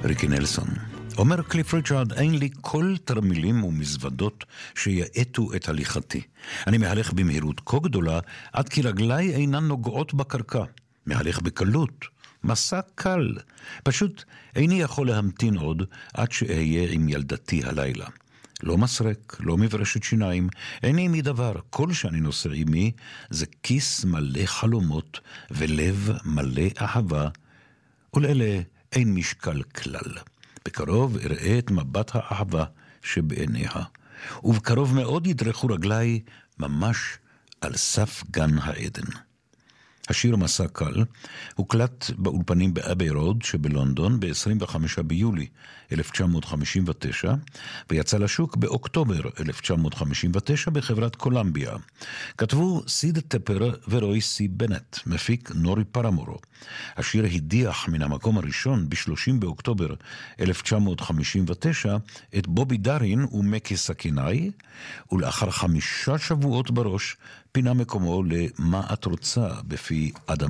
ריקי נלסון. אומר קליף ריצ'רד, אין לי כל תרמילים ומזוודות שיעטו את הליכתי. אני מהלך במהירות כה גדולה, עד כי רגליי אינן נוגעות בקרקע. מהלך בקלות, מסע קל. פשוט איני יכול להמתין עוד עד שאהיה עם ילדתי הלילה. לא מסרק, לא מברשת שיניים, איני עמי דבר. כל שאני נושא עמי זה כיס מלא חלומות ולב מלא אהבה, ולאלה אין משקל כלל. בקרוב אראה את מבט האהבה שבעיניה, ובקרוב מאוד ידרכו רגליי ממש על סף גן העדן. השיר מסע קל הוקלט באולפנים באבי רוד שבלונדון ב-25 ביולי 1959 ויצא לשוק באוקטובר 1959 בחברת קולומביה. כתבו סיד טפר ורוי סי בנט, מפיק נורי פרמורו. השיר הדיח מן המקום הראשון ב-30 באוקטובר 1959 את בובי דרין ומקי סכינאי, ולאחר 5 שבועות בראש פינה מקומו למה את רוצה בפי אדם